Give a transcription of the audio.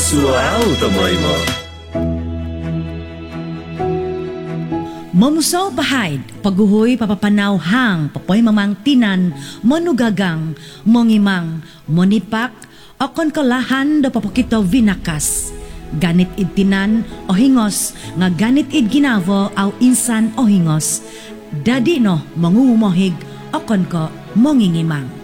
Kasual tamoy mo. Mamusaw bahayd, paguhoy papapanaw hang, papoy mamang tinan, manugagang, mongimang, monipak, o konkalahan do papakito vinakas. Ganit id tinan o hingos, nga ganit id ginavo aw insan o hingos. Dadi no, mangumohig, o konko, mongingimang.